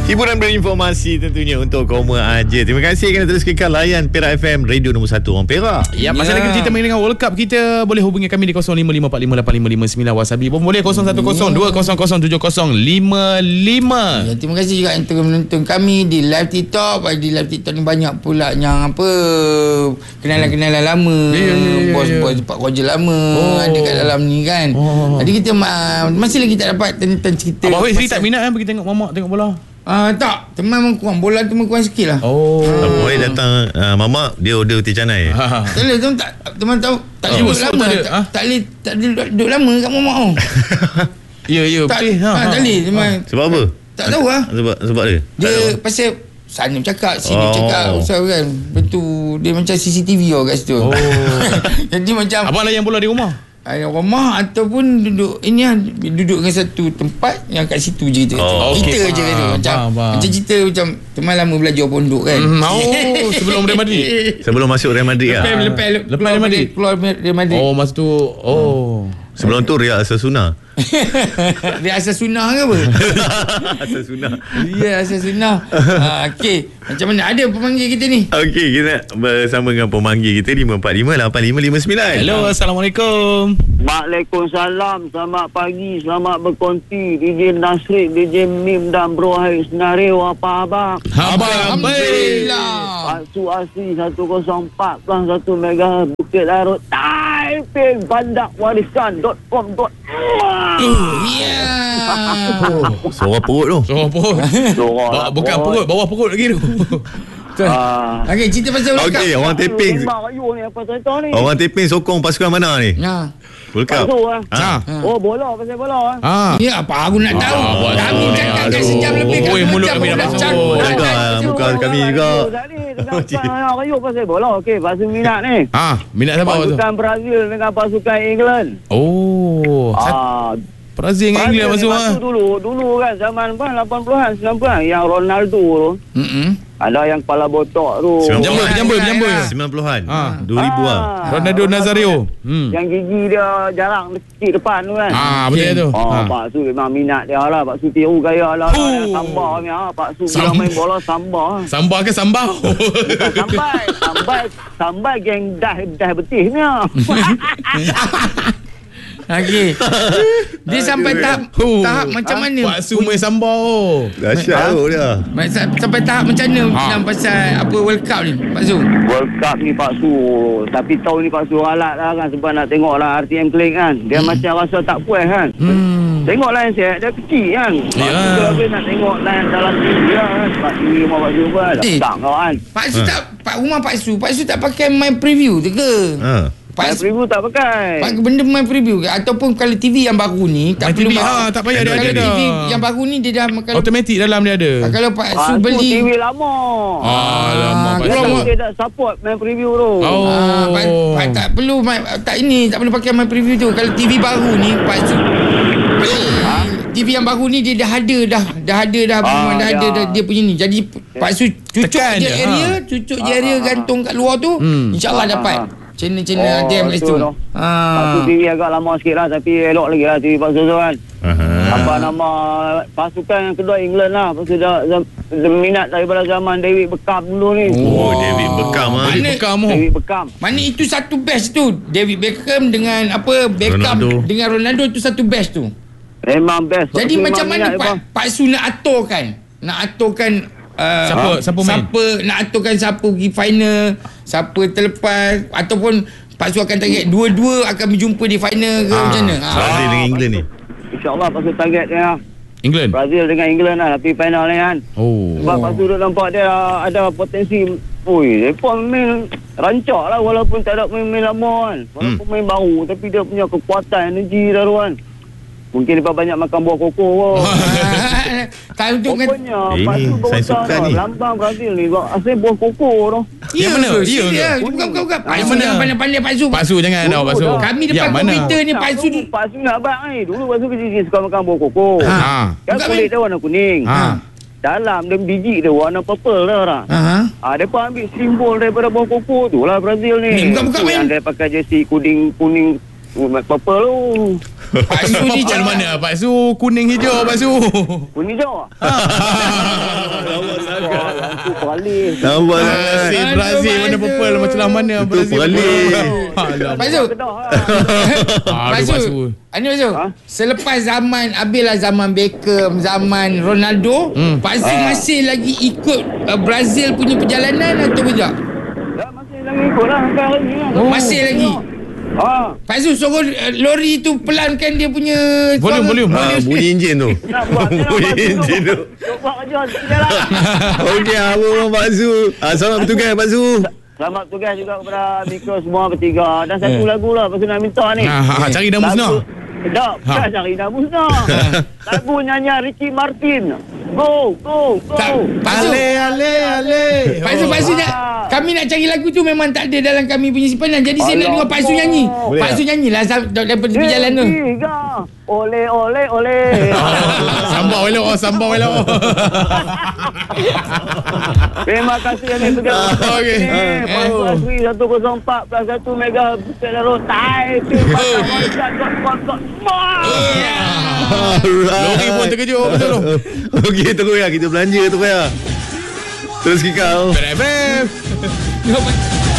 Hiburan berinformasi tentunya untuk kaum aja. Terima kasih kerana terus kekal layan Perak FM, radio nombor 1 orang Perak. Ya, masa lagi cerita mengenai World Cup, kita boleh hubungi kami di 0545855559 WhatsApp pun boleh 0102007055. Ya, terima kasih juga yang tengah menonton kami di live TikTok. Di live TikTok ni banyak pula yang apa, kenalan-kenalan lama, bos-bos Pak Roger lama ada kat dalam ni kan. Jadi kita masih lagi tak dapat tentang cerita. Abang Wei tak minat kan pergi tengok mamak tengok bola? Tak, teman kurang. Bola tu kurang sikit lah. Abang Wei datang mamak, dia order roti canai. Tak boleh, teman tahu tak boleh duduk lama. Tak boleh duduk lama kat mamak tu. Ya, betul. Tak boleh teman. Sebab apa? Tak tahu lah. Sebab dia? Dia pasal sana bercakap, sini bercakap, usah kan. Betul, dia macam CCTV kat situ. Jadi macam abang layan bola di rumah? Rumah ataupun duduk duduk dengan satu tempat yang kat situ je kita. Kita je kat situ. Macam cerita macam teman lama belajar pondok kan. Sebelum Real Madrid. Sebelum masuk Real Madrid Lepas Real Madrid. Keluar Real Madrid. Masa tu sebelum tu Riyad Asasuna. Dia asal sunnah ke apa? Asasuna. Ya, asal sunnah. Okey. Macam mana? Ada pemanggil kita ni? Okey, kita bersama dengan pemanggil kita 5458559. Hello, Assalamualaikum. Waalaikumsalam. Selamat pagi, selamat berkonti. DJ Nasrid, DJ Mim dan Bro Hai Senario. Apa abang? Alhamdulillah. Paksu Asli 104.1 MHz Bukit Larut Taiping Bandak Warisan.com. Suara perut tu. Bukan perut, bawah perut lagi tu. Okey, cerita pasal World Cup. Okey, orang taping. Orang taping sokong pasukan mana ni? World Cup. Bola, pasal bola. Ya, apa aku nak tahu. Kami cakapkan sejam lebih. Mulut kami dah masuk. Muka kami juga. Rayu pasal bola. Okey, pasal minat ni. Minat siapa tu? Pasukan Brazil dengan pasukan England. Brazil dengan England masuk Dulu kan zaman 80-an 90-an yang Ronaldo tu. Ada yang kepala botak tu. Jamba 90-an. 2000-an. Ronaldo Nazario. Yang gigi dia jarang sikit depan tu kan. Betul tu. Pak Su memang minat dia lah. Pak Su tiru gaya lah. Sambal ni. Pak Su bila main bola sambal. Sambal ke sambal? Bukan sambal geng dah betihnya. Okey. Dia sampai tahap macam mana? Pak Su main sambal. Dahsyat tu dia. Sampai tahap macam mana dalam pasal apa World Cup ni, Pak Su? World Cup ni Pak Su. Tapi tahun ni Pak Su alat lah kan. Sebab nak tengok lah RTM Kling kan. Dia macam rasa tak puas kan. Tengok line set dia kecil kan. Pak Su habis nak tengok line dalam TV lah kan. Sebab TV rumah Pak Su pun tak kawan. Pak Su tak, rumah Pak Su tak pakai main preview tu ke? Main preview tak pakai. Benda main preview ke? Ataupun kalau TV yang baru ni tak perlu TV, tak payah dia ada. TV yang baru ni dia dah automatik dalam dia ada. Kalau Pak Su beli TV lama. Lama Pak Su. Dia tak support main preview tu. Tak perlu tak perlu pakai main preview tu. Kalau TV baru ni Pak Su TV yang baru ni dia dah ada dia punya ni. Jadi Pak Su cucuk je area gantung kat luar tu, insya-Allah dapat channel dia kat situ. Pak Su TV agak lama sikit lah, tapi elok lagi lah TV Pak Su tu kan. Apa nama pasukan yang kedua England lah. Pasal dia minat daripada zaman David Beckham dulu ni. David Beckham. Mana itu satu batch tu. David Beckham dengan dengan Ronaldo tu satu batch tu. Memang best. Jadi macam mana Pak Su nak aturkan siapa main? Nak aturkan siapa pergi final, siapa terlepas, ataupun Pak Su akan target dua-dua akan berjumpa di final ke macam mana? Brazil dengan England ni. InsyaAllah Pak Su target dia England. Brazil dengan England lah, tapi final ni kan. Sebab Pak Su nampak dia ada potensi. Mereka main rancak lah walaupun tak ada main lama kan. Walaupun main baru, tapi dia punya kekuatan energi dah tu kan. Mungkin dia banyak makan buah koko pun. Tak untuk pokoknya ini saya suka ni. Lambang Brazil ni asal buah koko tu. Yang mana? Bukan. Yang mana pandai-pandai Pak Su. Pak Su jangan dah Pak Su. Kami depan komputer ni Pak Su nak abang ni. Dulu Pak Su kecil suka makan buah koko. Kan kulit dia warna kuning. Dalam dia biji dia warna purple dah. Mereka ambil simbol daripada buah koko tu lah Brazil ni. Bukan yang dia pakai jersey kuning purple tu. Pak Su ni Macam mana Pak Su? Kuning hijau Pak Su. Kuning hijau. Lampu peralih. Nampak Brazil mana purple macam mana Brazil. Pak Su. Pak Su. Ani Pak Su. Selepas zaman habislah zaman Beckham, zaman Ronaldo, Pak Su masih lagi ikut Brazil punya perjalanan atau tidak? Dah masih lagi ikut lah sampai hari ni. Masih lagi. Pak Su suruh lori tu pelankan dia punya Volume. Bunyi enjin tu. Nak buat Bunyi enjin tu. Nak buat kerja sekejap lah. Okey, apa Pak Su? Selamat bertugas Pak Su. Selamat tugas juga kepada Miko semua bertiga. Dan satu lagu lah Pak Su nak minta ni. Cari dah musnah. Tak, bukan cari dah musnah. Lagu nyanyian Ricky Martin. Go. Pak Su. Ale. Pak Su kami nak cari lagu tu memang tak ada dalam kami punya simpanan. Jadi saya nak dengar Pak Su nyanyi. Pak Su nyanyilah daripada tepi jalan tu. Ole. Sambal elok. Terima kasih yang bergerak. Okey. Pasu Asri 104+1 mega Road Thai. Lori pun terkejut betul tu. Okey, terus ya kita belanja terus ya. Terus kikau. BFM.